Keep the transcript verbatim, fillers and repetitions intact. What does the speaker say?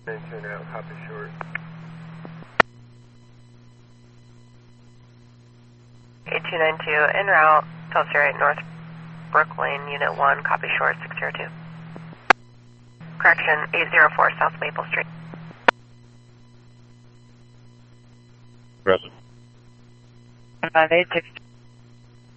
Maintain out, copy short. eight two nine two, en route, Tulsa right, North Brook Lane, Unit one, copy short, six zero two. Correction, eight zero four South Maple Street. Present. five eight six